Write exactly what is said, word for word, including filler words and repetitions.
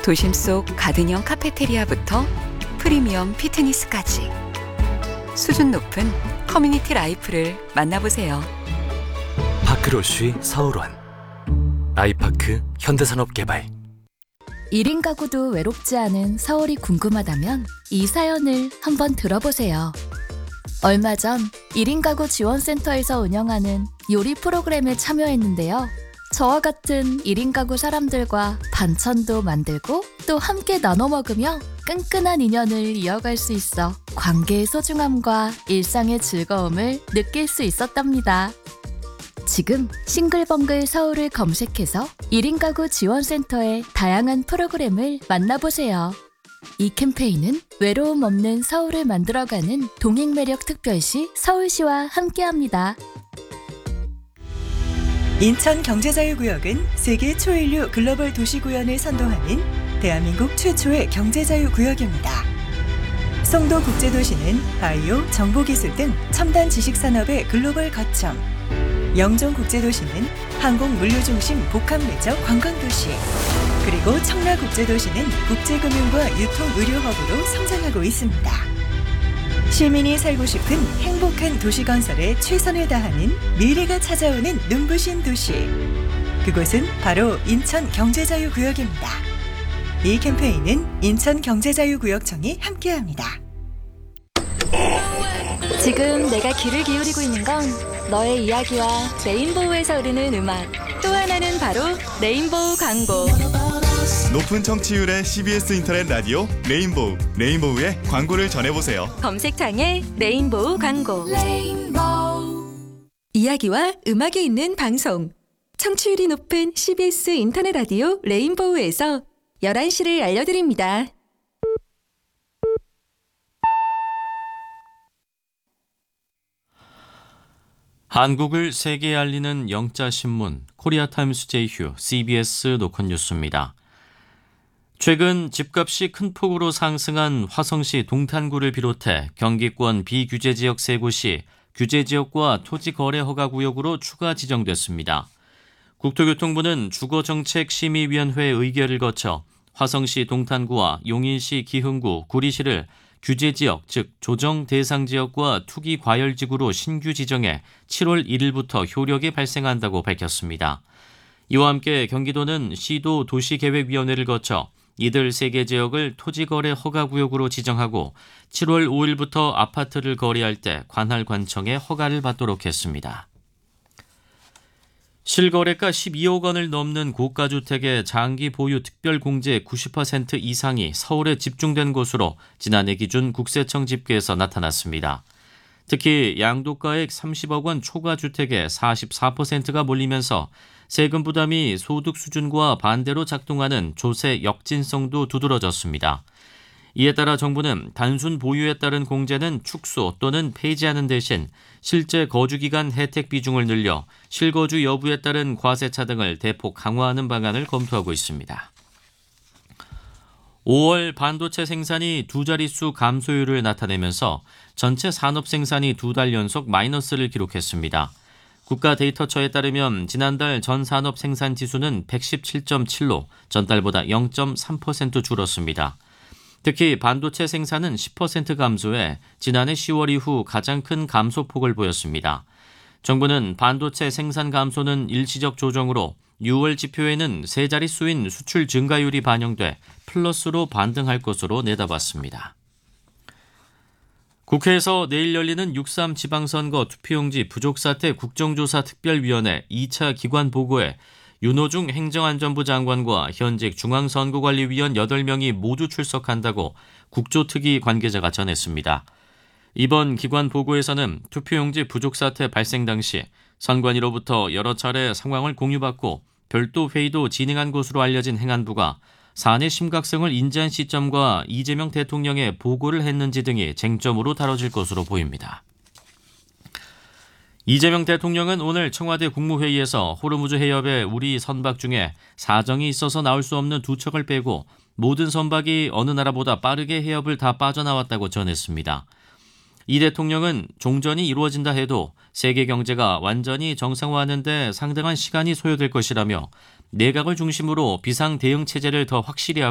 도심 속 가든형 카페테리아부터 프리미엄 피트니스까지 수준 높은 커뮤니티 라이프를 만나보세요. 파크로쉬 서울원 아이파크 현대산업개발. 일 인 가구도 외롭지 않은 서울이 궁금하다면 이 사연을 한번 들어보세요. 얼마 전 일 인 가구 지원센터에서 운영하는 요리 프로그램에 참여했는데요. 저와 같은 일 인 가구 사람들과 반찬도 만들고 또 함께 나눠 먹으며 끈끈한 인연을 이어갈 수 있어 관계의 소중함과 일상의 즐거움을 느낄 수 있었답니다. 지금 싱글벙글 서울을 검색해서 일 인 가구 지원센터의 다양한 프로그램을 만나보세요. 이 캠페인은 외로움 없는 서울을 만들어가는 동행매력 특별시 서울시와 함께합니다. 인천경제자유구역은 세계 초인류 글로벌 도시구현을 선도하는 대한민국 최초의 경제자유구역입니다. 송도국제도시는 바이오, 정보기술 등 첨단 지식산업의 글로벌 거점, 영종국제도시는 항공물류중심 복합매적 관광도시, 그리고 청라국제도시는 국제금융과 유통의료허브로 성장하고 있습니다. 시민이 살고 싶은 행복한 도시 건설에 최선을 다하는 미래가 찾아오는 눈부신 도시. 그곳은 바로 인천경제자유구역입니다. 이 캠페인은 인천경제자유구역청이 함께합니다. 지금 내가 귀를 기울이고 있는 건 너의 이야기와 레인보우에서 흐르는 음악, 또 하나는 바로 레인보우 광고. 높은 청취율의 씨비에스 인터넷 라디오 레인보우, 레인보우의 광고를 전해보세요. 검색창에 레인보우 광고. 레인보우. 이야기와 음악이 있는 방송. 청취율이 높은 씨비에스 인터넷 라디오 레인보우에서 열한 시를 알려드립니다. 한국을 세계에 알리는 영자신문 코리아타임스 제휴 씨비에스 노컷 뉴스입니다. 최근 집값이 큰 폭으로 상승한 화성시 동탄구를 비롯해 경기권 비규제지역 세 곳이 규제지역과 토지거래허가구역으로 추가 지정됐습니다. 국토교통부는 주거정책심의위원회 의결을 거쳐 화성시 동탄구와 용인시 기흥구, 구리시를 규제지역, 즉 조정 대상지역과 투기과열지구로 신규 지정해 칠월 일일부터 효력이 발생한다고 밝혔습니다. 이와 함께 경기도는 시도 도시계획위원회를 거쳐 이들 세 개 지역을 토지거래 허가구역으로 지정하고 칠월 오일부터 아파트를 거래할 때 관할 관청의 허가를 받도록 했습니다. 실거래가 십이억 원을 넘는 고가주택의 장기 보유 특별공제 구십 퍼센트 이상이 서울에 집중된 것으로 지난해 기준 국세청 집계에서 나타났습니다. 특히 양도가액 삼십억 원 초과주택의 사십사 퍼센트가 몰리면서 세금 부담이 소득 수준과 반대로 작동하는 조세 역진성도 두드러졌습니다. 이에 따라 정부는 단순 보유에 따른 공제는 축소 또는 폐지하는 대신 실제 거주기간 혜택 비중을 늘려 실거주 여부에 따른 과세차 등을 대폭 강화하는 방안을 검토하고 있습니다. 오월 반도체 생산이 두 자릿수 감소율을 나타내면서 전체 산업 생산이 두 달 연속 마이너스를 기록했습니다. 국가데이터처에 따르면 지난달 전 산업 생산 지수는 백십칠 점 칠로 전달보다 영 점 삼 퍼센트 줄었습니다. 특히 반도체 생산은 십 퍼센트 감소해 지난해 시월 이후 가장 큰 감소폭을 보였습니다. 정부는 반도체 생산 감소는 일시적 조정으로 유월 지표에는 세 자릿수인 수출 증가율이 반영돼 플러스로 반등할 것으로 내다봤습니다. 국회에서 내일 열리는 육삼 지방선거 투표용지 부족사태 국정조사특별위원회 이 차 기관 보고에 윤호중 행정안전부 장관과 현직 중앙선거관리위원 여덟 명이 모두 출석한다고 국조특위 관계자가 전했습니다. 이번 기관 보고에서는 투표용지 부족 사태 발생 당시 선관위로부터 여러 차례 상황을 공유받고 별도 회의도 진행한 것으로 알려진 행안부가 사안의 심각성을 인지한 시점과 이재명 대통령에 보고를 했는지 등이 쟁점으로 다뤄질 것으로 보입니다. 이재명 대통령은 오늘 청와대 국무회의에서 호르무즈 해협에 우리 선박 중에 사정이 있어서 나올 수 없는 두 척을 빼고 모든 선박이 어느 나라보다 빠르게 해협을 다 빠져나왔다고 전했습니다. 이 대통령은 종전이 이루어진다 해도 세계 경제가 완전히 정상화하는 데 상당한 시간이 소요될 것이라며 내각을 중심으로 비상 대응 체제를 더 확실히 하고